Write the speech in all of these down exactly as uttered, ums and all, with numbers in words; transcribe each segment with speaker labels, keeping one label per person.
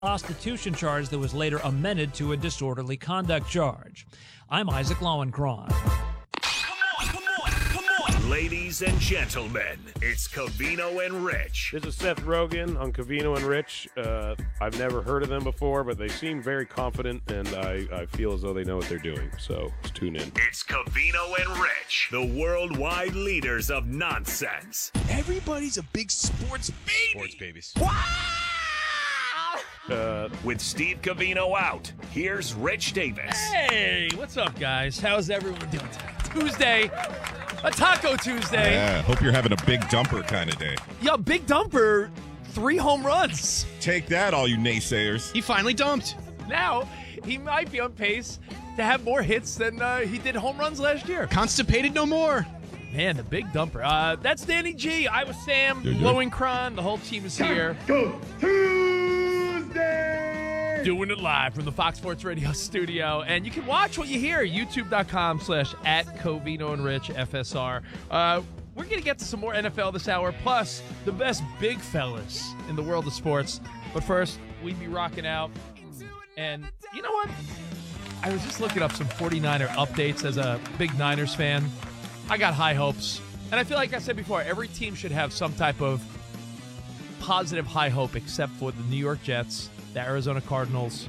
Speaker 1: prostitution charge that was later amended to a disorderly conduct charge. I'm Isaac Lowenkron.
Speaker 2: Come on, come on, come on. Ladies and gentlemen, it's Covino and Rich.
Speaker 3: This is Seth Rogen on Covino and Rich. Uh, I've never heard of them before, but they seem very confident, and I, I feel as though they know what they're doing. So let's tune in.
Speaker 2: It's Covino and Rich, the worldwide leaders of nonsense.
Speaker 4: Everybody's a big sports baby.
Speaker 5: Sports babies.
Speaker 3: Uh,
Speaker 2: With Steve Covino out, here's Rich Davis.
Speaker 6: Hey, what's up, guys? How's everyone doing today? Tuesday, a Taco Tuesday.
Speaker 5: Yeah, hope you're having a big dumper kind of day.
Speaker 6: Yo, big dumper, three home runs.
Speaker 5: Take that, all you naysayers.
Speaker 7: He finally dumped.
Speaker 6: Now, he might be on pace to have more hits than uh, he did home runs last year.
Speaker 7: Constipated no more.
Speaker 6: Man, the big dumper. Uh, that's Danny G. I was Sam,
Speaker 5: Yeah, yeah.
Speaker 6: Lowenkron. The whole team is here.
Speaker 3: Go Tuesday!
Speaker 6: Doing it live from the Fox Sports Radio studio. And you can watch what you hear, youtube.com slash at Covino and Rich, F S R. Uh, we're going to get to some more N F L this hour, plus the best big fellas in the world of sports. But first, we'd be rocking out. And you know what? I was just looking up some forty-niner updates as a big Niners fan. I got high hopes. And I feel like I said before, every team should have some type of positive high hope except for the New York Jets, the Arizona Cardinals.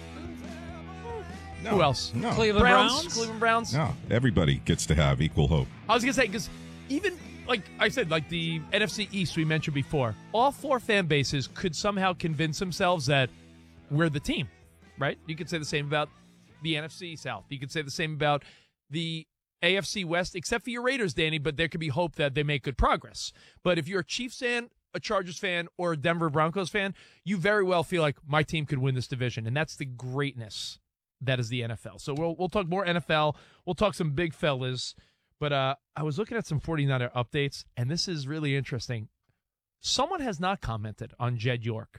Speaker 5: No,
Speaker 6: Who else?
Speaker 5: No.
Speaker 1: Cleveland
Speaker 6: Browns?
Speaker 1: Browns?
Speaker 6: Cleveland Browns?
Speaker 5: No, everybody gets to have equal hope.
Speaker 6: I was going to say, because even, like I said, like the N F C East we mentioned before, all four fan bases could somehow convince themselves that we're the team, right? You could say the same about the N F C South. You could say the same about the A F C West, except for your Raiders, Danny, but there could be hope that they make good progress. But if you're a Chiefs fan, a Chargers fan, or a Denver Broncos fan, you very well feel like my team could win this division, and that's the greatness that is the N F L. So we'll we'll talk more N F L. We'll talk some big fellas. But uh, I was looking at some forty-niner updates, and this is really interesting. Someone has not commented on Jed York,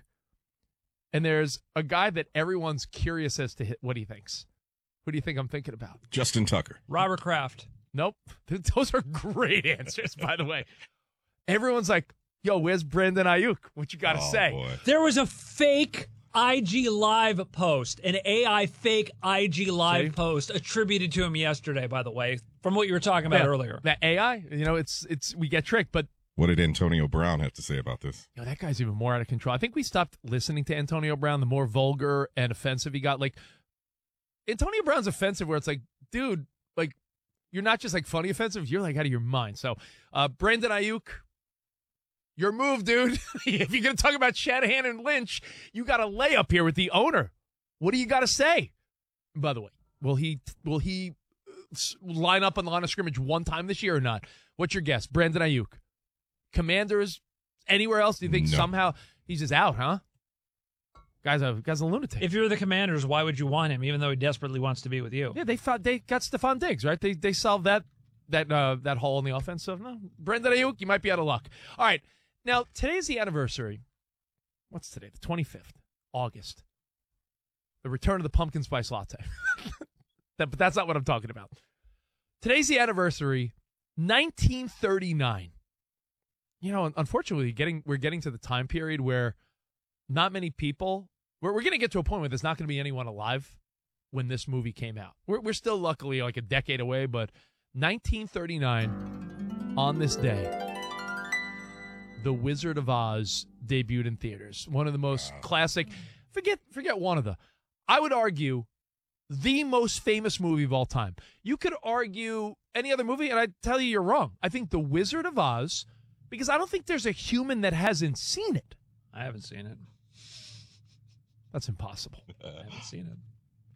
Speaker 6: and there's a guy that everyone's curious as to what he thinks. Who do you think I'm thinking about?
Speaker 5: Justin Tucker.
Speaker 1: Robert Kraft.
Speaker 6: Nope. Those are great answers, by the way. Everyone's like, yo, where's Brandon Ayuk? What you got to
Speaker 5: Oh,
Speaker 6: say?
Speaker 5: boy.
Speaker 1: There was a fake I G Live post, an A I fake I G Live
Speaker 6: See?
Speaker 1: post attributed to him yesterday, by the way, from what you were talking about
Speaker 6: Yeah,
Speaker 1: earlier.
Speaker 6: That A I, you know, it's it's we get tricked, but
Speaker 5: What did Antonio Brown have to say about this?
Speaker 6: you know, that guy's even more out of control. I think we stopped listening to Antonio Brown the more vulgar and offensive he got. Like, Antonio Brown's offensive where it's like, dude, like, you're not just like funny offensive, you're like out of your mind. So, uh, Brandon Ayuk, your move, dude. If you're going to talk about Shanahan and Lynch, you got a layup here with the owner. What do you got to say? By the way, will he will he s- line up on the line of scrimmage one time this year or not? What's your guess? Brandon Ayuk. Commanders, anywhere else? Do you think
Speaker 5: No.
Speaker 6: somehow he's just out, huh? Guy's a guy's a lunatic.
Speaker 1: If you're the Commanders, why would you want him, even though he desperately wants to be with you?
Speaker 6: Yeah, they found, they got Stephon Diggs, right? They they solved that that uh, that hole in the offense. So no, Brandon Ayuk, you might be out of luck. All right, now today's the anniversary. What's today? The twenty-fifth, August. The return of the pumpkin spice latte. that, but that's not what I'm talking about. Today's the anniversary, nineteen thirty-nine. You know, unfortunately, getting we're getting to the time period where not many people. We're, we're going to get to a point where there's not going to be anyone alive when this movie came out. We're, we're still luckily like a decade away, but nineteen thirty-nine, on this day, The Wizard of Oz debuted in theaters. One of the most classic, forget forget one of the, I would argue, the most famous movie of all time. You could argue any other movie, and I'd tell you you're wrong. I think The Wizard of Oz, because I don't think there's a human that hasn't seen it.
Speaker 1: I haven't seen it.
Speaker 6: That's impossible.
Speaker 1: I haven't seen it.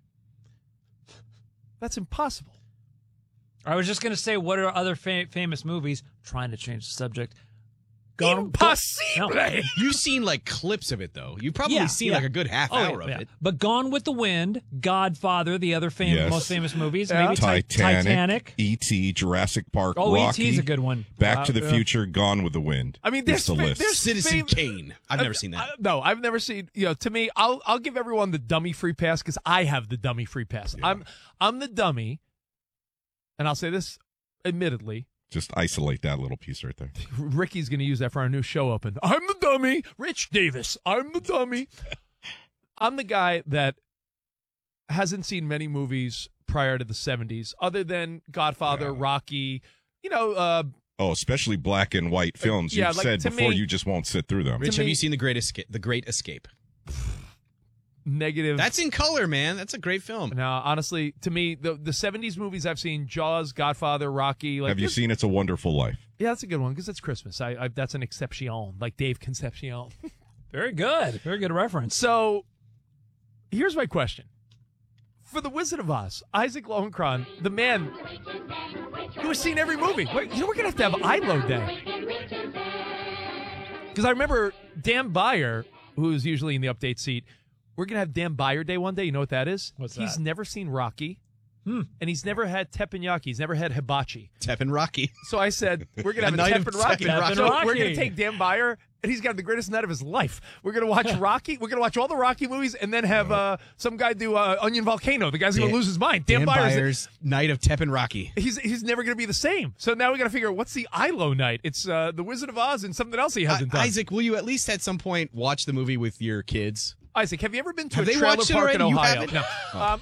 Speaker 6: That's impossible.
Speaker 1: I was just going to say, what are other fa- famous movies? Trying to change the subject. Gone,
Speaker 6: Impossible.
Speaker 1: No.
Speaker 7: You've seen like clips of it though. You've probably
Speaker 1: Yeah,
Speaker 7: seen
Speaker 1: yeah.
Speaker 7: like a good half
Speaker 1: Oh,
Speaker 7: hour
Speaker 1: yeah,
Speaker 7: of
Speaker 1: yeah.
Speaker 7: it.
Speaker 1: But Gone with the Wind, Godfather, the other fam-
Speaker 5: Yes.
Speaker 1: most famous movies.
Speaker 6: Yeah.
Speaker 1: Maybe Ti-
Speaker 5: Titanic,
Speaker 1: Titanic.
Speaker 5: E T, Jurassic Park,
Speaker 1: Oh,
Speaker 5: Rocky,
Speaker 1: E T is a good one.
Speaker 5: Back
Speaker 6: Wow,
Speaker 5: to the
Speaker 6: yeah.
Speaker 5: Future, Gone with the Wind.
Speaker 6: I mean,
Speaker 5: It's
Speaker 6: there's,
Speaker 5: the
Speaker 6: fa-
Speaker 5: list.
Speaker 6: there's
Speaker 7: Citizen
Speaker 6: fam-
Speaker 7: Kane. I've never
Speaker 6: Uh,
Speaker 7: seen that.
Speaker 6: uh, no, I've never seen. You know, to me, I'll I'll give everyone the dummy free pass because I have the dummy free pass.
Speaker 5: Yeah.
Speaker 6: I'm I'm the dummy, and I'll say this, admittedly,
Speaker 5: Just isolate that little piece right there.
Speaker 6: Ricky's going to use that for our new show open. I'm the dummy, Rich Davis. I'm the dummy. I'm the guy that hasn't seen many movies prior to the seventies, other than Godfather,
Speaker 5: Yeah.
Speaker 6: Rocky. You know, uh,
Speaker 5: Oh, especially black and white films.
Speaker 6: yeah,
Speaker 5: You've
Speaker 6: like,
Speaker 5: said
Speaker 6: to
Speaker 5: before
Speaker 6: me-
Speaker 5: you just won't sit through them.
Speaker 7: Rich,
Speaker 6: To
Speaker 7: have
Speaker 6: me-
Speaker 7: you seen the Great Escape? The Great Escape.
Speaker 6: negative.
Speaker 7: That's in color, man. That's a great film.
Speaker 6: no, honestly, to me, the the seventies movies I've seen: Jaws, Godfather, Rocky. Like,
Speaker 5: Have you
Speaker 6: this-
Speaker 5: seen It's a Wonderful Life?
Speaker 6: Yeah, that's a good one because it's Christmas. I, I that's an exception, like Dave Concepcion.
Speaker 1: Very good. Very good reference.
Speaker 6: So, here's my question: for the Wizard of Oz, Isaac Lowenkron, the man who has seen every movie. Wait, you know, we're gonna have to have I L O Day because I remember Dan Byer, who's usually in the update seat. We're gonna have Dan Byer Day one day. You know what that is?
Speaker 1: What's
Speaker 6: He's
Speaker 1: that?
Speaker 6: never seen Rocky.
Speaker 1: Hmm.
Speaker 6: And he's never had teppanyaki. He's never had hibachi.
Speaker 7: Tep and Rocky.
Speaker 6: So I said, we're going to have
Speaker 7: A
Speaker 6: a,
Speaker 7: night
Speaker 6: Tep
Speaker 7: of
Speaker 6: and Rocky.
Speaker 7: Tep and
Speaker 1: Rocky.
Speaker 6: So
Speaker 1: Rocky.
Speaker 6: we're going to take Dan Byer, and he's got the greatest night of his life. We're going to watch Rocky. We're going to watch all the Rocky movies, and then have uh, some guy do uh, Onion Volcano. The guy's going to
Speaker 7: Dan-
Speaker 6: lose his mind. Dan,
Speaker 7: Dan
Speaker 6: Byer's
Speaker 7: Byers' Night of Tep and Rocky.
Speaker 6: he's he's never going to be the same. So now we got to figure out what's the I L O night. It's uh, the Wizard of Oz and something else he hasn't
Speaker 7: I-
Speaker 6: done.
Speaker 7: Isaac, will you at least at some point watch the movie with your kids?
Speaker 6: Isaac, have you ever been to
Speaker 7: Have
Speaker 6: a
Speaker 7: they
Speaker 6: trailer
Speaker 7: watched it
Speaker 6: park in
Speaker 7: already? You
Speaker 6: Ohio?
Speaker 7: haven't?
Speaker 6: No. Um,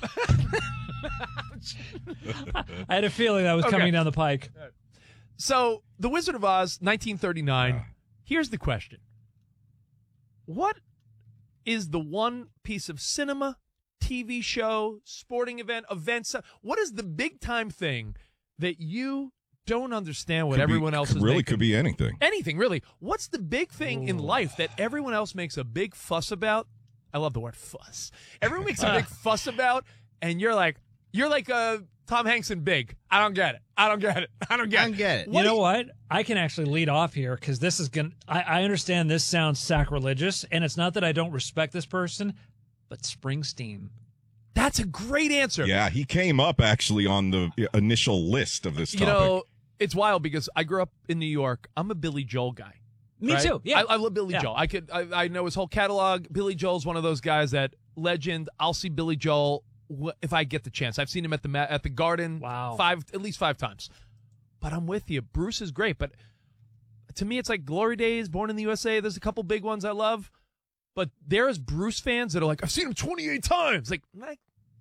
Speaker 1: I had a feeling that was
Speaker 6: Okay.
Speaker 1: coming down the pike.
Speaker 6: So, The Wizard of Oz, nineteen thirty-nine. Here's the question. What is the one piece of cinema, T V show, sporting event, events? What is the big time thing that you don't understand what
Speaker 5: Could be-
Speaker 6: everyone else
Speaker 5: could-
Speaker 6: is
Speaker 5: really
Speaker 6: making?
Speaker 5: could be anything.
Speaker 6: Anything, really. What's the big thing in life that everyone else makes a big fuss about? I love the word fuss. Everyone makes a big fuss about, and you're like, you're like uh, Tom Hanks in Big. I don't get it. I don't get it. I don't get
Speaker 7: I
Speaker 6: it.
Speaker 7: don't get it.
Speaker 1: You know what? I can actually lead off here because this is going to. I understand this sounds sacrilegious, and it's not that I don't respect this person, but Springsteen.
Speaker 6: That's a great answer.
Speaker 5: Yeah, he came up actually on the initial list of this
Speaker 6: You
Speaker 5: topic.
Speaker 6: know, it's wild because I grew up in New York. I'm a Billy Joel guy.
Speaker 1: Me
Speaker 6: right?
Speaker 1: too. Yeah.
Speaker 6: I, I love Billy
Speaker 1: Yeah.
Speaker 6: Joel. I could. I, I know his whole catalog. Billy Joel's one of those guys that legend. I'll see Billy Joel wh- if I get the chance. I've seen him at the Ma- at the Garden.
Speaker 1: Wow.
Speaker 6: five at least five times. But I'm with you. Bruce is great, but to me, it's like Glory Days, Born in the U S A. There's a couple big ones I love, but there's Bruce fans that are like, I've seen him twenty-eight times. Like, like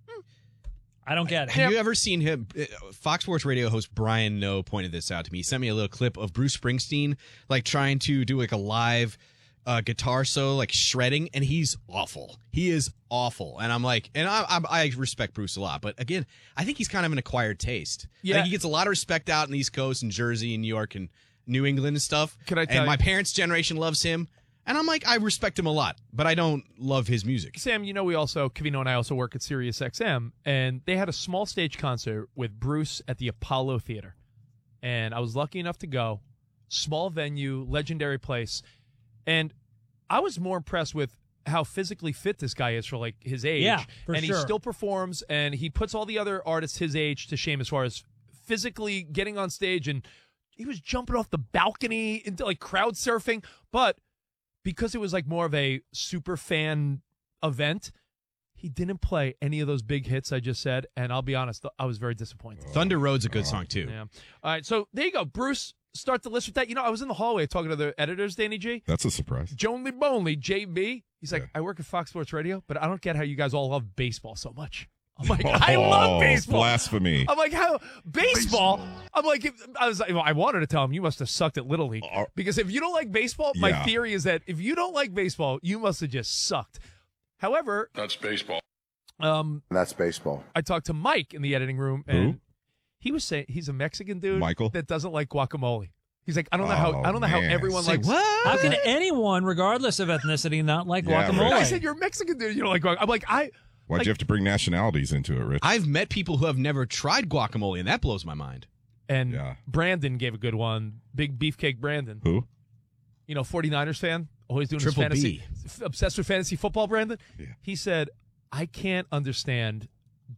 Speaker 1: I don't get it.
Speaker 7: Have you ever seen him? uh, Fox Sports Radio host Brian No pointed this out to me. He sent me a little clip of Bruce Springsteen like trying to do like a live uh, guitar solo, like shredding, and he's awful. He is awful, and I'm like, and I, I, I respect Bruce a lot, but again, I think he's kind of an acquired taste. I
Speaker 6: Yeah.
Speaker 7: think he gets a lot of respect out in the East Coast and Jersey and New York and New England and stuff.
Speaker 6: Can I tell
Speaker 7: and my
Speaker 6: you-
Speaker 7: parents' generation loves him, and I'm like, I respect him a lot, but I don't love his music.
Speaker 6: Sam, you know, we also, Cavino and I also work at Sirius X M, and they had a small stage concert with Bruce at the Apollo Theater. And I was lucky enough to go. Small venue, legendary place. And I was more impressed with how physically fit this guy is for, like, his age.
Speaker 1: Yeah, for
Speaker 6: and
Speaker 1: sure.
Speaker 6: he still performs, and he puts all the other artists his age to shame as far as physically getting on stage. And he was jumping off the balcony into, like, crowd surfing. But because it was like more of a super fan event, he didn't play any of those big hits I just said, and I'll be honest, I was very disappointed.
Speaker 7: Thunder Road's a good song too.
Speaker 6: Yeah. All right, so there you go. Bruce, start the list with that. You know, I was in the hallway talking to the editors, Danny G.
Speaker 5: That's a surprise.
Speaker 6: Jonely Bonely, J B. He's like,
Speaker 5: Yeah.
Speaker 6: I work at Fox Sports Radio, but I don't get how you guys all love baseball so much. I'm like, I love
Speaker 5: Oh,
Speaker 6: baseball.
Speaker 5: Blasphemy.
Speaker 6: I'm like, how baseball? I'm like, if, I was, well, I wanted to tell him you must have sucked at Little League
Speaker 5: Uh,
Speaker 6: because if you don't like baseball, my
Speaker 5: Yeah.
Speaker 6: theory is that if you don't like baseball, you must have just sucked. However,
Speaker 8: That's baseball.
Speaker 6: um,
Speaker 8: That's baseball.
Speaker 6: I talked to Mike in the editing room, and
Speaker 5: Who?
Speaker 6: he was saying he's a Mexican dude,
Speaker 5: Michael?
Speaker 6: that doesn't like guacamole. He's like, I don't know how,
Speaker 5: Oh,
Speaker 6: I don't know how
Speaker 5: man.
Speaker 6: everyone
Speaker 7: Say
Speaker 6: likes.
Speaker 7: what?
Speaker 1: How can anyone, regardless of ethnicity, not like
Speaker 5: Yeah,
Speaker 1: guacamole?
Speaker 6: I said you're a Mexican dude. You don't like guacamole. I'm like, I.
Speaker 5: Why'd
Speaker 6: like-
Speaker 5: you have to bring nationalities into it, Rich?
Speaker 7: I've met people who have never tried guacamole, and that blows my mind.
Speaker 6: And
Speaker 5: Yeah.
Speaker 6: Brandon gave a good one. Big Beefcake Brandon.
Speaker 5: Who?
Speaker 6: You know, 49ers fan, always doing
Speaker 7: Triple
Speaker 6: his fantasy,
Speaker 7: B.
Speaker 6: f- obsessed with fantasy football, Brandon.
Speaker 5: Yeah.
Speaker 6: He said, I can't understand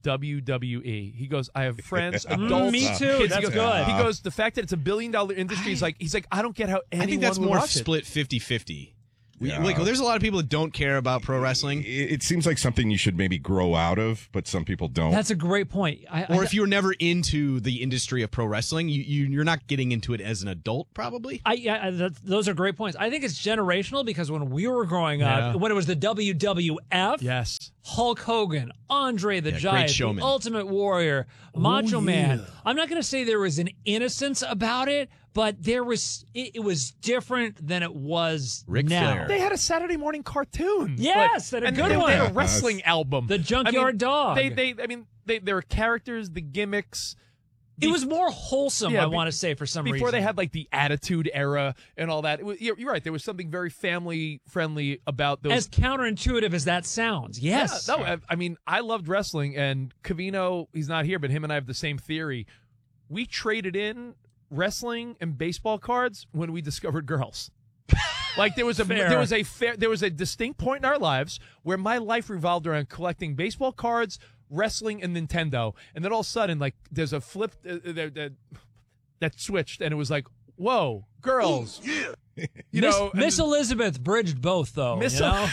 Speaker 6: W W E. He goes, I have friends, adults,
Speaker 1: me too.
Speaker 6: kids.
Speaker 1: That's
Speaker 6: he goes,
Speaker 1: good.
Speaker 6: He goes, the fact that it's a billion dollar industry is like, he's like, I don't get how anyone
Speaker 7: I think that's
Speaker 6: would
Speaker 7: more
Speaker 6: watch it.
Speaker 7: split fifty-fifty. We-
Speaker 5: Yeah.
Speaker 7: Like, there's a lot of people that don't care about pro wrestling.
Speaker 5: It, it seems like something you should maybe grow out of, but some people don't.
Speaker 1: That's a great point. I,
Speaker 7: Or
Speaker 1: I,
Speaker 7: if you were never into the industry of pro wrestling, you, you you're not getting into it as an adult, probably.
Speaker 1: I, yeah, I- that, those are great points. I think it's generational because when we were growing
Speaker 6: Yeah.
Speaker 1: up, when it was the W W F,
Speaker 6: Yes.
Speaker 1: Hulk Hogan, Andre the
Speaker 7: Yeah, great
Speaker 1: Giant, the
Speaker 7: showman.
Speaker 1: Ultimate Warrior, Macho Man. I'm not going to say there was an innocence about it, but there was. It, it was different than it was
Speaker 7: Ric
Speaker 1: now.
Speaker 7: Flair.
Speaker 6: They had a Saturday morning cartoon.
Speaker 1: Yes, and a
Speaker 6: and
Speaker 1: good
Speaker 6: they,
Speaker 1: one.
Speaker 6: they had a wrestling album.
Speaker 1: The Junkyard
Speaker 6: I mean,
Speaker 1: Dog.
Speaker 6: They, they, I mean, they, there were characters, the gimmicks.
Speaker 1: It was more wholesome,
Speaker 6: Yeah,
Speaker 1: I
Speaker 6: be-
Speaker 1: want to say, for some
Speaker 6: Before
Speaker 1: reason.
Speaker 6: they had like the Attitude Era and all that. It was, you're, you're right. There was something very family friendly about those.
Speaker 1: As counterintuitive as that sounds, yes.
Speaker 6: Yeah, no, I, I mean, I loved wrestling, and Covino, he's not here, but him and I have the same theory. We traded in wrestling and baseball cards when we discovered girls. Like there was a
Speaker 1: Fair.
Speaker 6: there was a fair there was a distinct point in our lives where my life revolved around collecting baseball cards, wrestling, and Nintendo, and then all of a sudden, like there's a flip uh, that that that switched, and it was like, whoa, girls, you
Speaker 1: Miss,
Speaker 6: know, and
Speaker 1: Miss
Speaker 6: then
Speaker 1: Elizabeth bridged both, though.
Speaker 6: Miss
Speaker 1: you know?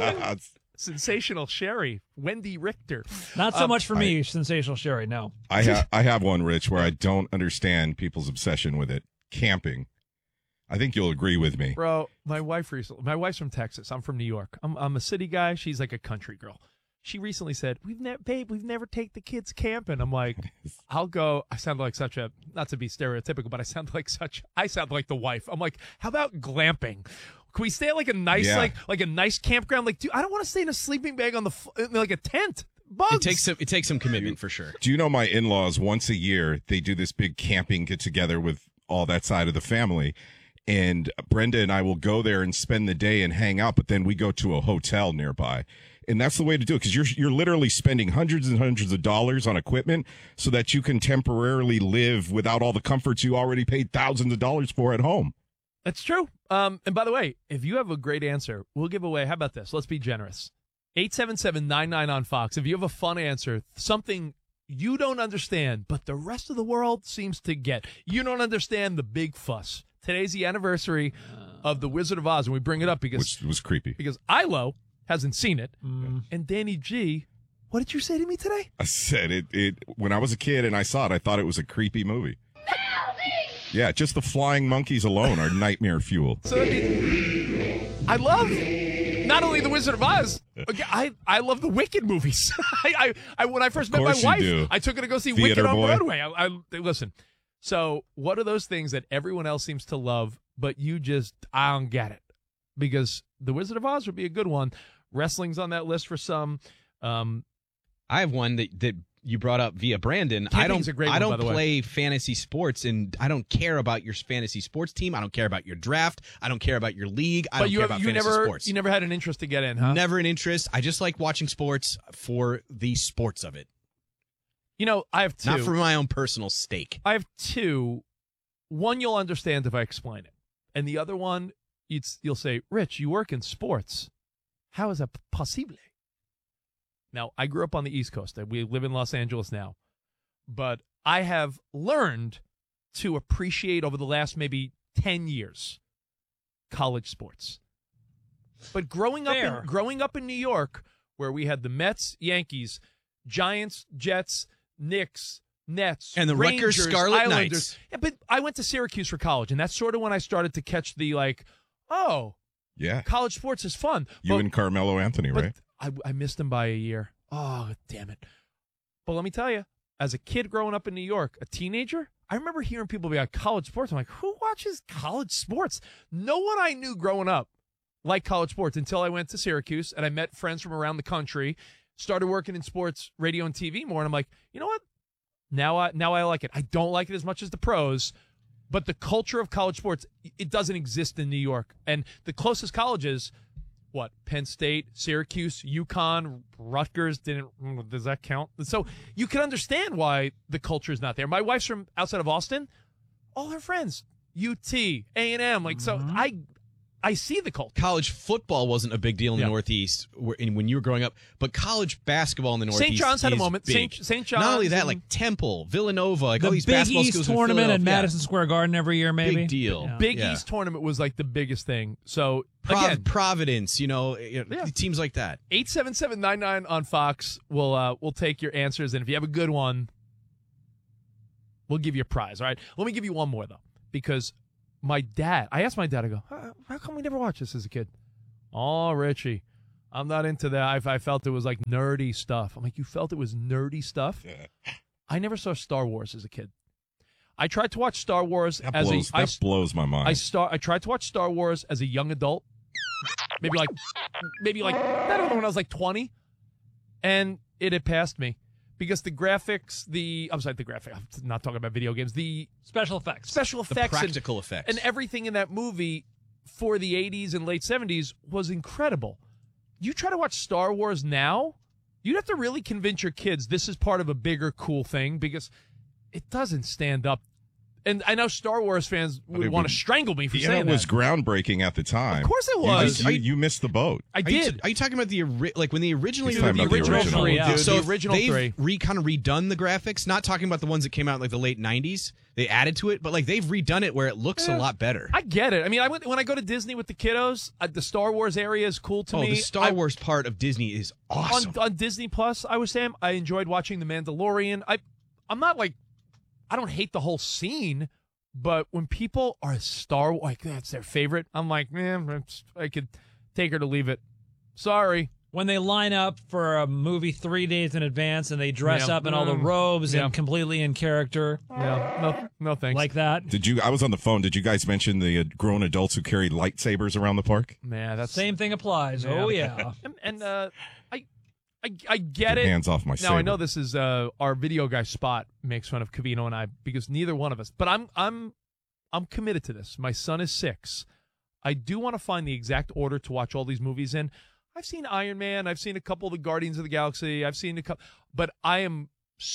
Speaker 6: sensational Sherry, Wendy Richter.
Speaker 1: Not so
Speaker 6: Um,
Speaker 1: much for me, Sensational Sherry, no.
Speaker 5: I have I have one, Rich, where I don't understand people's obsession with it. Camping. I think you'll agree with me.
Speaker 6: Bro, my wife recently, my wife's from Texas. I'm from New York. I'm, I'm a city guy. She's like a country girl. She recently said, "We've never, babe, we've never take the kids camping." I'm like, I'll go. I sound like such a, not to be stereotypical, but I sound like such, I sound like the wife. I'm like, how about glamping? Can we stay at like a nice,
Speaker 5: Yeah.
Speaker 6: like, like a nice campground? Like, dude, I don't want to stay in a sleeping bag on the, f- in like a tent. Bugs.
Speaker 7: It takes some, it takes some commitment for sure.
Speaker 5: Do you know my in-laws, once a year, they do this big camping get-together with all that side of the family. And Brenda and I will go there and spend the day and hang out, but then we go to a hotel nearby. And that's the way to do it, because you're you're literally spending hundreds and hundreds of dollars on equipment so that you can temporarily live without all the comforts you already paid thousands of dollars for at home.
Speaker 6: That's true. Um, and by the way, if you have a great answer, we'll give away. How about this? Let's be generous. eight seven seven nine nine on Fox. If you have a fun answer, something you don't understand, but the rest of the world seems to get. You don't understand the big fuss. Today's the anniversary of The Wizard of Oz, and we bring it up because
Speaker 5: Which was creepy.
Speaker 6: because Ilo hasn't seen it, and Danny G. What did you say to me today?
Speaker 5: I said it, it when I was a kid and I saw it, I thought it was a creepy movie. Yeah, just the flying monkeys alone are nightmare fuel.
Speaker 6: So I mean, I love not only The Wizard of Oz. I I love the Wicked movies. I, I, I when I first met my
Speaker 5: course you
Speaker 6: wife,
Speaker 5: do.
Speaker 6: I took her to go see
Speaker 5: Theater
Speaker 6: Wicked on
Speaker 5: boy.
Speaker 6: Broadway. I, I listen. So what are those things that everyone else seems to love, but you just I don't get it? Because The Wizard of Oz would be a good one. Wrestling's on that list for some. Um,
Speaker 7: I have one that, that you brought up via Brandon. I
Speaker 6: Camping's
Speaker 7: don't.
Speaker 6: a great
Speaker 7: I
Speaker 6: one,
Speaker 7: don't
Speaker 6: by the way.
Speaker 7: play fantasy sports, and I don't care about your fantasy sports team. I don't care about your draft. I don't care about your league. I
Speaker 6: but
Speaker 7: don't
Speaker 6: you
Speaker 7: care
Speaker 6: have,
Speaker 7: about
Speaker 6: you
Speaker 7: fantasy
Speaker 6: never
Speaker 7: sports.
Speaker 6: you never had an interest to get in, huh?
Speaker 7: Never an interest. I just like watching sports for the sports of it,
Speaker 6: You know, I have two.
Speaker 7: not for my own personal stake.
Speaker 6: I have two. One you'll understand if I explain it, and the other one you'd, you'll say, "Rich, you work in sports. How is that possible?" Now, I grew up on the East Coast. We live in Los Angeles now, but I have learned to appreciate over the last maybe ten years college sports. But growing up
Speaker 1: Fair.
Speaker 6: in growing up in New York, where we had the Mets, Yankees, Giants, Jets, Knicks, Nets,
Speaker 7: And the Rutgers
Speaker 6: Rangers,
Speaker 7: Scarlet
Speaker 6: Islanders.
Speaker 7: Knights.
Speaker 6: Yeah, but I went to Syracuse for college, and that's sort of when I started to catch the like, oh,
Speaker 5: Yeah.
Speaker 6: college sports is fun.
Speaker 5: You
Speaker 6: But-
Speaker 5: and Carmelo Anthony,
Speaker 6: but
Speaker 5: right?
Speaker 6: I, I missed him by a year. Oh, damn it. But let me tell you, as a kid growing up in New York, a teenager, I remember hearing people be like, college sports. I'm like, who watches college sports? No one I knew growing up liked college sports until I went to Syracuse and I met friends from around the country, started working in sports, radio, and T V more. And I'm like, you know what? Now I, now I like it. I don't like it as much as the pros, but the culture of college sports, it doesn't exist in New York. And the closest colleges, what, Penn State, Syracuse, UConn, Rutgers, didn't, does that count? So you can understand why the culture is not there. My wife's from outside of Austin. All her friends, U T, A and M. Like, so I I see the culture.
Speaker 7: College football wasn't a big deal in
Speaker 6: Yeah.
Speaker 7: the Northeast where, in, when you were growing up, but college basketball in the Northeast
Speaker 6: Saint John's had a
Speaker 7: is
Speaker 6: moment.
Speaker 7: big.
Speaker 6: Saint- Saint John's
Speaker 7: Not only that,
Speaker 6: and-
Speaker 7: like Temple, Villanova, like
Speaker 1: The
Speaker 7: all these
Speaker 1: Big
Speaker 7: basketball
Speaker 1: East
Speaker 7: schools in
Speaker 1: tournament in
Speaker 7: Philadelphia.
Speaker 1: Madison Square Garden every year, maybe.
Speaker 7: Big deal.
Speaker 1: Yeah.
Speaker 6: Big
Speaker 7: Yeah.
Speaker 6: East tournament was like the biggest thing. So
Speaker 7: Prov-
Speaker 6: again,
Speaker 7: Providence, you know, you know,
Speaker 6: Yeah.
Speaker 7: teams like that.
Speaker 6: eight seven seven nine nine on Fox. We'll uh, we'll take your answers, and if you have a good one, we'll give you a prize. All right. Let me give you one more though, because my dad. I asked my dad. I go, how, how come we never watched this as a kid? Oh, Richie, I'm not into that. I, I felt it was like nerdy stuff. I'm like, you felt it was nerdy stuff? I never saw Star Wars as a kid. I tried to watch Star Wars
Speaker 5: That
Speaker 6: as
Speaker 5: blows,
Speaker 6: a. I,
Speaker 5: that blows my mind.
Speaker 6: I start. I tried to watch Star Wars as a young adult, maybe like, maybe like I don't know when I was like twenty, and it had passed me because the graphics, the I'm sorry, the graphic. I'm not talking about video games. The
Speaker 1: Special effects.
Speaker 6: special
Speaker 7: The
Speaker 6: effects and,
Speaker 7: practical effects.
Speaker 6: and everything in that movie for the eighties and late seventies was incredible. You try to watch Star Wars now, you'd have to really convince your kids this is part of a bigger, cool thing because it doesn't stand up. And I know Star Wars fans would
Speaker 5: it
Speaker 6: want
Speaker 5: would-
Speaker 6: to strangle me for
Speaker 5: yeah,
Speaker 6: saying
Speaker 5: it was
Speaker 6: that.
Speaker 5: groundbreaking at the time.
Speaker 6: Of course it
Speaker 5: You
Speaker 6: was.
Speaker 5: just- You, you missed the boat.
Speaker 6: I
Speaker 7: Are you,
Speaker 6: did.
Speaker 7: are you talking about the ori- like when they originally
Speaker 5: He's talking
Speaker 6: the
Speaker 5: about the
Speaker 6: original
Speaker 5: original.
Speaker 6: three, yeah.
Speaker 7: So
Speaker 6: the original
Speaker 7: they've
Speaker 6: three.
Speaker 7: re kind of redone the graphics. Not talking about the ones that came out in like the late nineties. They added to it, but like they've redone it where it looks
Speaker 6: Yeah.
Speaker 7: a lot better.
Speaker 6: I get it. I mean, I went when I go to Disney with the kiddos. Uh, the Star Wars area is cool to
Speaker 7: oh,
Speaker 6: me.
Speaker 7: the Star
Speaker 6: I-
Speaker 7: Wars part of Disney is awesome.
Speaker 6: on, on Disney Plus. I was saying I enjoyed watching The Mandalorian. I, I'm not like, I don't hate the whole scene, but when people are Star Wars, like that's their favorite, I'm like, man, it's- I could take her to leave it. Sorry.
Speaker 1: When they line up for a movie three days in advance and they dress
Speaker 6: Yeah.
Speaker 1: up in all the
Speaker 6: Mm.
Speaker 1: robes
Speaker 6: Yeah.
Speaker 1: and completely in character
Speaker 6: Yeah, no, no thanks.
Speaker 1: like that.
Speaker 5: Did you? I was on the phone. Did you guys mention the uh, grown adults who carry lightsabers around the park?
Speaker 6: man, that's
Speaker 1: Same thing applies.
Speaker 6: Yeah.
Speaker 1: Oh, yeah.
Speaker 6: And, and uh, I, I, I get
Speaker 5: Get
Speaker 6: it.
Speaker 5: hands off my
Speaker 6: Now I
Speaker 5: saber.
Speaker 6: know this is uh, our video guy Spot makes fun of Cavino and I because neither one of us. But I'm I'm I'm committed to this. My son is six. I do want to find the exact order to watch all these movies in. I've seen Iron Man. I've seen a couple of the Guardians of the Galaxy. I've seen a couple, but I am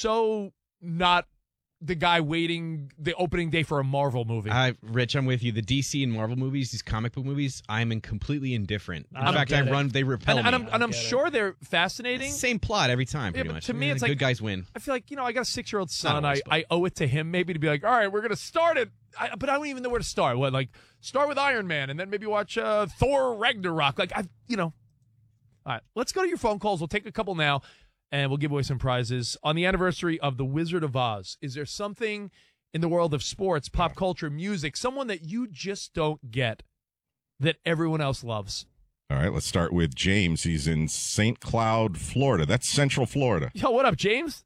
Speaker 6: so not the guy waiting the opening day for a Marvel movie.
Speaker 7: I, Rich, I'm with you. The D C and Marvel movies, these comic book movies, I'm in completely indifferent. In
Speaker 1: I don't
Speaker 7: fact, I
Speaker 1: get it.
Speaker 7: run. They repel
Speaker 6: and, and
Speaker 7: me.
Speaker 6: I'm and I'm
Speaker 1: get it.
Speaker 6: sure they're fascinating.
Speaker 7: Same plot every time,
Speaker 6: Yeah,
Speaker 7: pretty
Speaker 6: but
Speaker 7: much.
Speaker 6: to me,
Speaker 7: Yeah,
Speaker 6: it's
Speaker 7: the
Speaker 6: like-
Speaker 7: good guys win.
Speaker 6: I feel like, you know, I got a six-year-old son.
Speaker 7: Not
Speaker 6: I,
Speaker 7: always, but-
Speaker 6: I owe it to him maybe to be like, all right, we're going to start it. I, but I don't even know where to start. What, like, start with Iron Man and then maybe watch uh, Thor Ragnarok. Like, I, you know. All right, let's go to your phone calls. We'll take a couple now, and we'll give away some prizes. On the anniversary of The Wizard of Oz, is there something in the world of sports, pop culture, music, someone that you just don't get that everyone else loves?
Speaker 5: All right, let's start with James. He's in Saint Cloud, Florida. That's Central Florida.
Speaker 6: Yo, what up, James?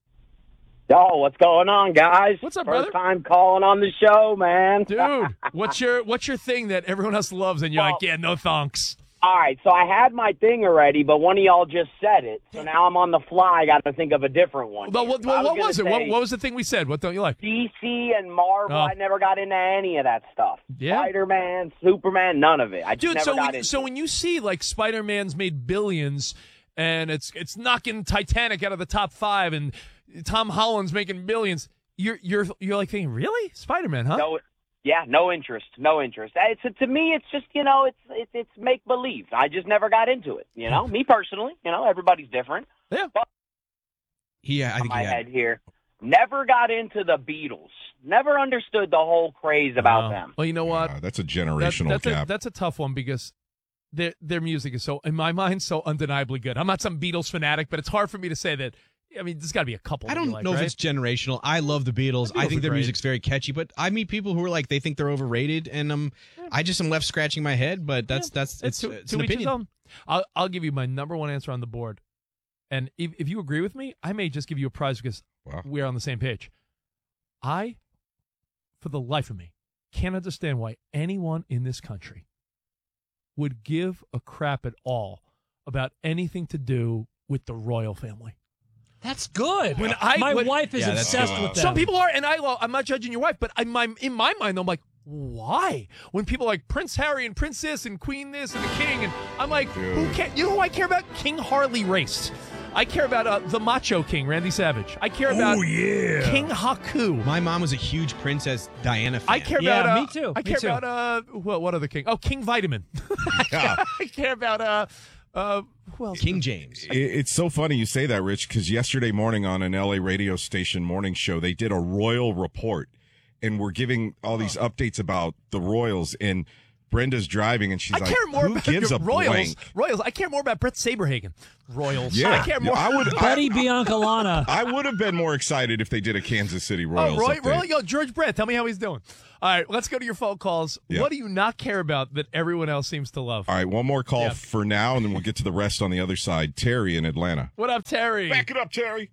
Speaker 8: Yo, what's going on, guys?
Speaker 6: What's up,
Speaker 8: First
Speaker 6: brother?
Speaker 8: time calling on the show, man.
Speaker 6: Dude, what's your what's your thing that everyone else loves and you're
Speaker 8: Well-
Speaker 6: like, yeah, no thanks?
Speaker 8: All right, so I had my thing already, but one of y'all just said it. So now I'm on the fly. I got to think of a different one.
Speaker 6: Well,
Speaker 8: here.
Speaker 6: what,
Speaker 8: So I
Speaker 6: what, what
Speaker 8: gonna
Speaker 6: was it? What,
Speaker 8: say
Speaker 6: what was the thing we said? What don't you like?
Speaker 8: D C and Marvel,
Speaker 6: Oh.
Speaker 8: I never got into any of that stuff.
Speaker 6: Yeah?
Speaker 8: Spider-Man, Superman, none of it. I just
Speaker 6: Dude,
Speaker 8: never
Speaker 6: so
Speaker 8: got
Speaker 6: when,
Speaker 8: into
Speaker 6: so
Speaker 8: it.
Speaker 6: when you see like Spider-Man's made billions and it's it's knocking Titanic out of the top five and Tom Holland's making billions, you're you're you're like thinking, really? Spider-Man, huh?
Speaker 8: No, yeah, no interest, no interest. It's to me, it's just you know, it's it's, it's make believe. I just never got into it. You know, me personally, you know, everybody's different.
Speaker 6: Yeah.
Speaker 8: But
Speaker 7: Yeah, I think
Speaker 8: my
Speaker 7: he had.
Speaker 8: head here, never got into the Beatles. Never understood the whole craze about
Speaker 6: Uh,
Speaker 8: them.
Speaker 6: Well, you know what?
Speaker 5: Uh, that's a
Speaker 6: That-
Speaker 5: generational
Speaker 6: that's, a,
Speaker 5: gap.
Speaker 6: that's a tough one because their their music is so, in my mind, so undeniably good. I'm not some Beatles fanatic, but it's hard for me to say that. I mean, there's got to be a couple.
Speaker 7: I
Speaker 6: that you
Speaker 7: don't
Speaker 6: like,
Speaker 7: know
Speaker 6: right?
Speaker 7: if it's generational. I love the Beatles.
Speaker 6: The
Speaker 7: I
Speaker 6: Beatles
Speaker 7: think
Speaker 6: are
Speaker 7: their
Speaker 6: great.
Speaker 7: music's very catchy, but I meet people who are like they think they're overrated, and um, I just am left scratching my head. But that's that's it's,
Speaker 6: to,
Speaker 7: it's
Speaker 6: to
Speaker 7: an
Speaker 6: each his
Speaker 7: opinion.
Speaker 6: own. I'll I'll give you my number one answer on the board, and if if you agree with me, I may just give you a prize because
Speaker 5: Wow.
Speaker 6: we're on the same page. I, for the life of me, can't understand why anyone in this country would give a crap at all about anything to do with the royal family.
Speaker 1: That's good.
Speaker 6: When I-
Speaker 1: My
Speaker 6: when-
Speaker 1: wife is
Speaker 7: Yeah, that's
Speaker 1: obsessed
Speaker 7: good.
Speaker 1: with them.
Speaker 6: Some people are, and I, well, I'm not judging your wife, but in my in my mind, I'm like, why? When people are like Prince Harry and Prince this and Queen this and the King, and I'm like, who
Speaker 5: Dude.
Speaker 6: can You know who I care about? King Harley Race. I care about uh, the Macho King, Randy Savage. I care about
Speaker 1: Oh, yeah.
Speaker 6: King Haku.
Speaker 7: My mom was a huge Princess Diana fan.
Speaker 6: I care
Speaker 1: Yeah,
Speaker 6: about. Uh,
Speaker 1: me too.
Speaker 6: I
Speaker 1: Me
Speaker 6: care
Speaker 1: too.
Speaker 6: about. Uh, what, what other king? Oh, King Vitamin.
Speaker 5: Yeah.
Speaker 6: I care about. Uh, uh, who else?
Speaker 7: King James.
Speaker 5: It- It's so funny you say that, Rich, because yesterday morning on an L A radio station morning show, they did a royal report, and we're giving all these updates about the Royals, and Brenda's driving, and she's
Speaker 6: I
Speaker 5: like,
Speaker 6: care more
Speaker 5: who
Speaker 6: about
Speaker 5: gives
Speaker 6: your
Speaker 5: a
Speaker 6: Royals.
Speaker 5: blank?
Speaker 6: Royals. I care more about Brett Saberhagen. Royals.
Speaker 5: Yeah,
Speaker 6: I care more.
Speaker 5: I would.
Speaker 1: Buddy
Speaker 5: I,
Speaker 1: Biancalana.
Speaker 5: I would have been more excited if they did a Kansas City
Speaker 6: Oh,
Speaker 5: Royals
Speaker 6: Roy,
Speaker 5: update.
Speaker 6: Roy, yo, George Brett, tell me how he's doing. All right, let's go to your phone calls.
Speaker 5: Yeah.
Speaker 6: What do you not care about that everyone else seems to love?
Speaker 5: All right, one more call
Speaker 6: Yeah.
Speaker 5: for now, and then we'll get to the rest on the other side. Terry in Atlanta.
Speaker 6: What up, Terry?
Speaker 5: Back it up, Terry.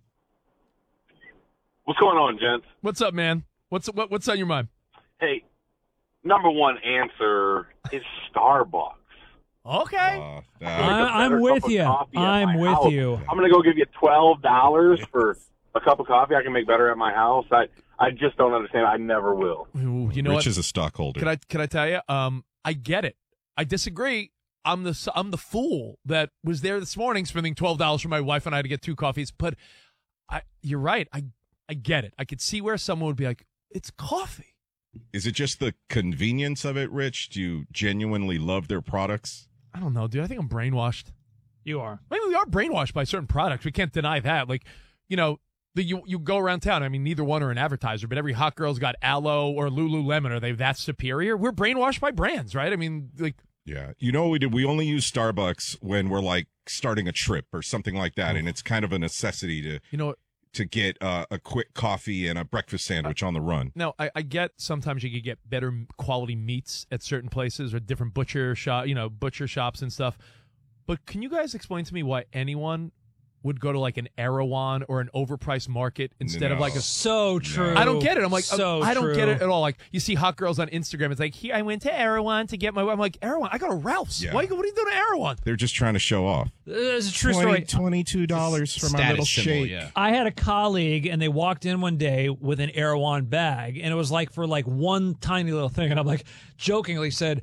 Speaker 9: What's going on, gents?
Speaker 6: What's up, man? What's what, what's on your mind?
Speaker 9: Hey, number one answer is Starbucks.
Speaker 6: Okay.
Speaker 5: Uh, uh,
Speaker 1: I, I'm
Speaker 9: Better
Speaker 1: with
Speaker 9: cup of
Speaker 1: you.
Speaker 9: coffee at
Speaker 1: I'm
Speaker 9: my
Speaker 1: with
Speaker 9: house.
Speaker 1: you.
Speaker 9: I'm going to go give you twelve dollars for a cup of coffee I can make better at my house. I, I just don't understand. I never will.
Speaker 6: Ooh, you know
Speaker 5: Rich
Speaker 6: what?
Speaker 5: is a stockholder.
Speaker 6: Can I can I tell you? Um, I get it. I disagree. I'm the I'm the fool that was there this morning spending twelve dollars for my wife and I to get two coffees. But I, you're right. I I get it. I could see where someone would be like, it's coffee.
Speaker 5: Is it just the convenience of it, Rich? Do you genuinely love their products?
Speaker 6: I don't know, dude. I think I'm brainwashed.
Speaker 1: You are.
Speaker 6: I mean, we are brainwashed by certain products. We can't deny that. Like, you know, the, you you go around town. I mean, neither one are an advertiser, but every hot girl's got Aloe or Lululemon. Are they that superior? We're brainwashed by brands, right? I mean, like,
Speaker 5: Yeah. You know what we did? We only use Starbucks when we're like starting a trip or something like that, and it's kind of a necessity to
Speaker 6: you know what?
Speaker 5: to get uh, a quick coffee and a breakfast sandwich on the run.
Speaker 6: Now, I, I get sometimes you could get better quality meats at certain places or different butcher shop, you know, butcher shops and stuff. But can you guys explain to me why anyone would go to like an Erewhon or an overpriced market instead of
Speaker 5: No.
Speaker 6: like a
Speaker 1: So true.
Speaker 6: I don't get it. I'm like,
Speaker 1: so
Speaker 6: I don't
Speaker 1: true.
Speaker 6: get it at all. Like, you see hot girls on Instagram. It's like, here, I went to Erewhon to get my. I'm like, Erewhon? I go to Ralph's.
Speaker 5: Yeah.
Speaker 6: Why? What are you doing to Erewhon?
Speaker 5: They're just trying to show off.
Speaker 1: It's a true story.
Speaker 5: twenty-two dollars for my
Speaker 7: Status
Speaker 5: little
Speaker 7: symbol,
Speaker 5: shake.
Speaker 7: yeah.
Speaker 1: I had a colleague, and they walked in one day with an Erewhon bag, and it was like for like one tiny little thing, and I'm like jokingly said,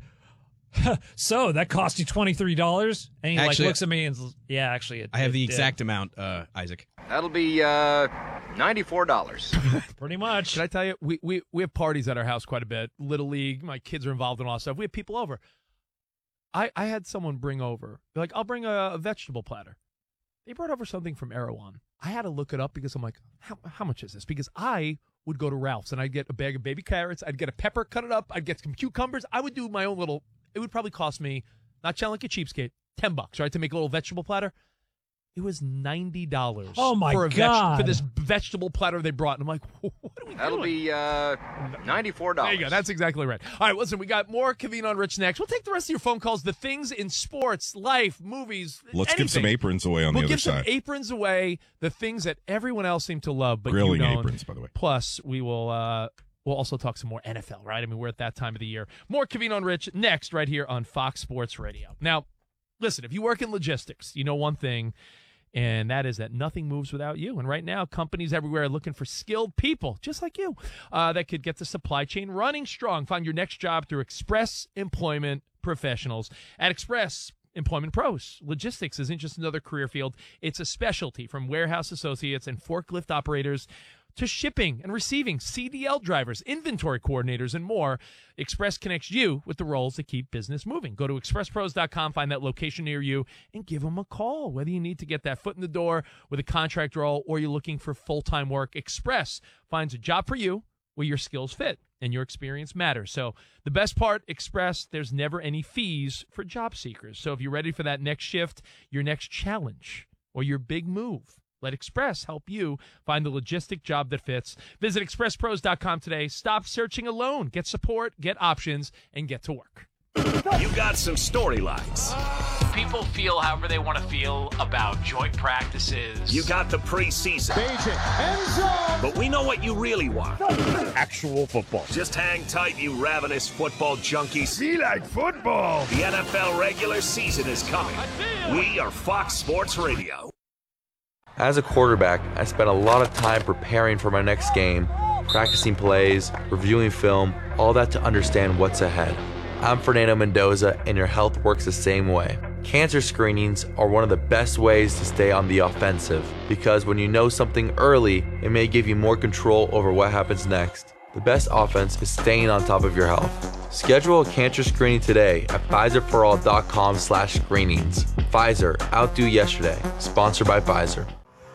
Speaker 1: "So that cost you twenty three dollars?" And he
Speaker 7: Actually-
Speaker 1: like looks at me and says, "Yeah, actually, it,
Speaker 7: I have
Speaker 1: it
Speaker 7: the
Speaker 1: did."
Speaker 7: exact amount, uh, Isaac.
Speaker 10: That'll be uh, ninety-four dollars.
Speaker 1: pretty much."
Speaker 6: Can I tell you, we, we, we have parties at our house quite a bit. Little League, my kids are involved in all that stuff. We have people over. I, I had someone bring over, they're like, I'll bring a, a vegetable platter. They brought over something from Erewhon. I had to look it up because I'm like, how, how much is this? Because I would go to Ralph's and I'd get a bag of baby carrots. I'd get a pepper, cut it up. I'd get some cucumbers. I would do my own little, it would probably cost me, not sound like a cheapskate, ten bucks, right, to make a little vegetable platter. It was ninety dollars.
Speaker 1: Oh, my
Speaker 6: for a veg-
Speaker 1: God.
Speaker 6: for this vegetable platter they brought. And I'm like, what are we
Speaker 10: That'll
Speaker 6: doing?
Speaker 10: be uh, ninety-four dollars.
Speaker 6: There you go. That's exactly right. All right, listen, we got more Covino and Rich next. We'll take the rest of your phone calls. The things in sports, life, movies,
Speaker 5: Let's
Speaker 6: anything.
Speaker 5: give some aprons away on
Speaker 6: We'll
Speaker 5: the other
Speaker 6: give some
Speaker 5: side.
Speaker 6: aprons away, the things that everyone else seemed to love, but
Speaker 5: Grilling
Speaker 6: you don't.
Speaker 5: aprons, by the way.
Speaker 6: Plus, we will uh, we'll also talk some more N F L, right? I mean, we're at that time of the year. More Covino and Rich next right here on Fox Sports Radio. Now, listen, if you work in logistics, you know one thing, and that is that nothing moves without you. And right now, companies everywhere are looking for skilled people, just like you, uh, that could get the supply chain running strong. Find your next job through Express Employment Professionals. At Express Employment Pros, logistics isn't just another career field. It's a specialty, from warehouse associates and forklift operators to shipping and receiving, C D L drivers, inventory coordinators, and more. Express connects you with the roles that keep business moving. Go to express pros dot com, find that location near you, and give them a call. Whether you need to get that foot in the door with a contract role or you're looking for full-time work, Express finds a job for you where your skills fit and your experience matters. So the best part, Express, there's never any fees for job seekers. So if you're ready for that next shift, your next challenge, or your big move, let Express help you find the logistic job that fits. Visit express pros dot com today. Stop searching alone. Get support, get options, and get to work.
Speaker 2: You got some storylines.
Speaker 11: People feel however they want to feel about joint practices.
Speaker 2: You got the preseason. But we know what you really want.
Speaker 3: Actual football.
Speaker 2: Just hang tight, you ravenous football junkies.
Speaker 3: Be like football.
Speaker 2: The N F L regular season is coming. We are Fox Sports Radio.
Speaker 12: As a quarterback, I spent a lot of time preparing for my next game, practicing plays, reviewing film, all that to understand what's ahead. I'm Fernando Mendoza, and your health works the same way. Cancer screenings are one of the best ways to stay on the offensive because when you know something early, it may give you more control over what happens next. The best offense is staying on top of your health. Schedule a cancer screening today at Pfizer For All dot com slash screenings. Pfizer, outdo yesterday. Sponsored by Pfizer.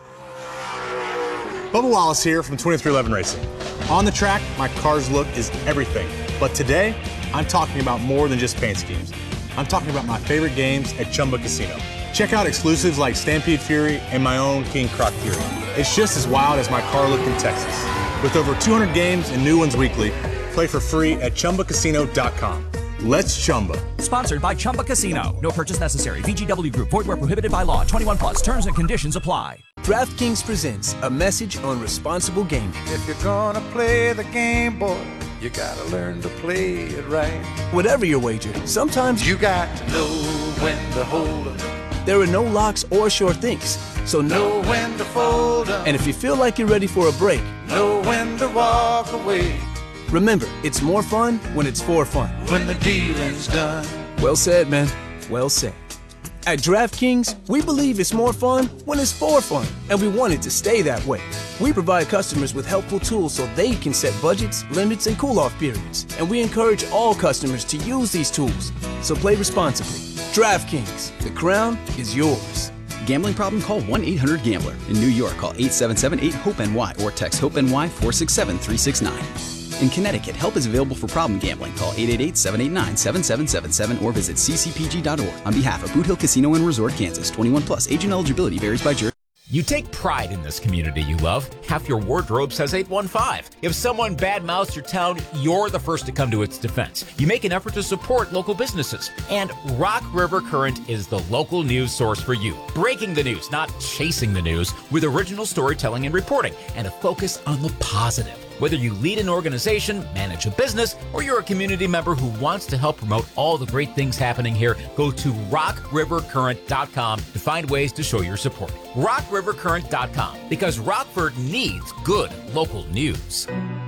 Speaker 13: Bubba Wallace here from twenty-three eleven Racing. On the track, my car's look is everything. But today, I'm talking about more than just paint schemes. I'm talking about my favorite games at Chumba Casino. Check out exclusives like Stampede Fury and my own King Croc Fury. It's just as wild as my car look in Texas. With over two hundred games and new ones weekly, play for free at Chumba Casino dot com. Let's Chumba.
Speaker 14: Sponsored by Chumba Casino. No purchase necessary. V G W Group. Void where prohibited by law. twenty-one plus. Terms and conditions apply.
Speaker 4: DraftKings presents a message on responsible gaming.
Speaker 15: If you're gonna play the game, boy, you gotta learn to play it right.
Speaker 4: Whatever your wager, sometimes
Speaker 15: you got to know when to hold 'em.
Speaker 4: There are no locks or sure things, so know
Speaker 15: when to fold 'em.
Speaker 4: And if you feel like you're ready for a break,
Speaker 15: know when to walk away.
Speaker 4: Remember, it's more fun when it's for fun.
Speaker 15: When the dealing's done.
Speaker 4: Well said, man. Well said. At DraftKings, we believe it's more fun when it's for fun, and we want it to stay that way. We provide customers with helpful tools so they can set budgets, limits, and cool-off periods, and we encourage all customers to use these tools. So play responsibly. DraftKings, the crown is yours.
Speaker 16: Gambling problem? Call one eight hundred gambler. In New York, call eight seven seven eight hope N Y or text HOPE-NY four six seven three six nine. In Connecticut, help is available for problem gambling. Call eight eight eight, seven eight nine, seven seven seven seven or visit c c p g dot org. On behalf of Boot Hill Casino and Resort, Kansas, twenty-one plus. Age and eligibility varies by jurisdiction.
Speaker 17: You take pride in this community you love. Half your wardrobe says eight one five. If someone badmouths your town, you're the first to come to its defense. You make an effort to support local businesses. And Rock River Current is the local news source for you. Breaking the news, not chasing the news, with original storytelling and reporting, and a focus on the positive. Whether you lead an organization, manage a business, or you're a community member who wants to help promote all the great things happening here, go to rock river current dot com to find ways to show your support. rock river current dot com, because Rockford needs good local news.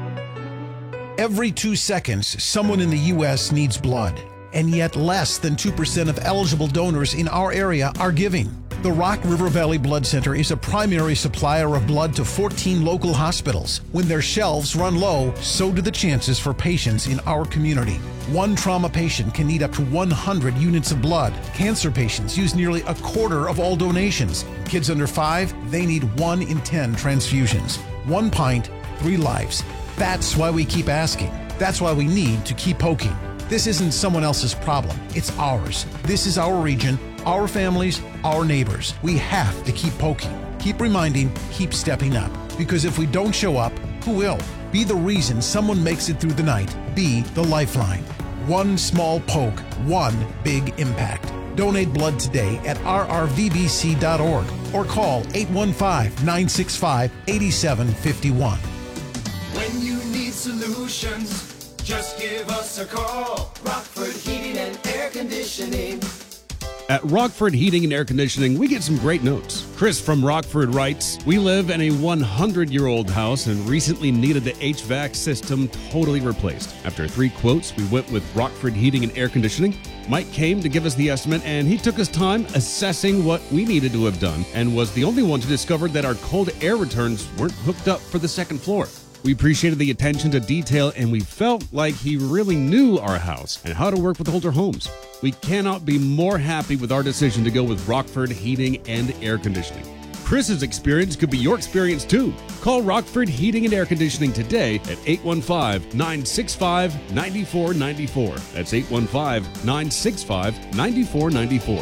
Speaker 18: Every two seconds, someone in the U S needs blood, and yet less than two percent of eligible donors in our area are giving. The Rock River Valley Blood Center is a primary supplier of blood to fourteen local hospitals. When their shelves run low, so do the chances for patients in our community. One trauma patient can need up to one hundred units of blood. Cancer patients use nearly a quarter of all donations. Kids under five, they need one in ten transfusions. One pint, three lives. That's why we keep asking. That's why we need to keep poking. This isn't someone else's problem. It's ours. This is our region, our families, our neighbors. We have to keep poking, keep reminding, keep stepping up. Because if we don't show up, who will? Be the reason someone makes it through the night. Be the lifeline. One small poke, one big impact. Donate blood today at r r v b c dot org or call eight one five, nine six five, eight seven five one.
Speaker 15: When you need solutions, just give us a call. Rockford Heating and Air Conditioning.
Speaker 19: At Rockford Heating and Air Conditioning, we get some great notes. Chris from Rockford writes, we live in a one hundred year old house and recently needed the H V A C system totally replaced. After three quotes, we went with Rockford Heating and Air Conditioning. Mike came to give us the estimate, and he took his time assessing what we needed to have done and was the only one to discover that our cold air returns weren't hooked up for the second floor. We appreciated the attention to detail, and we felt like he really knew our house and how to work with older homes. We cannot be more happy with our decision to go with Rockford Heating and Air Conditioning. Chris's experience could be your experience too. Call Rockford Heating and Air Conditioning today at eight one five, nine six five, nine four nine four. That's eight one five, nine six five, nine four nine four.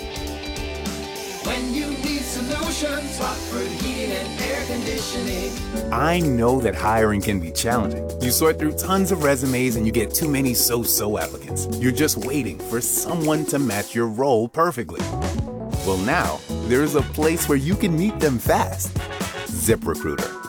Speaker 15: When you need solutions, Rockford Heating and Air Conditioning.
Speaker 20: I know that hiring can be challenging. You sort through tons of resumes and you get too many so-so applicants. You're just waiting for someone to match your role perfectly. Well, now, there's a place where you can meet them fast. ZipRecruiter.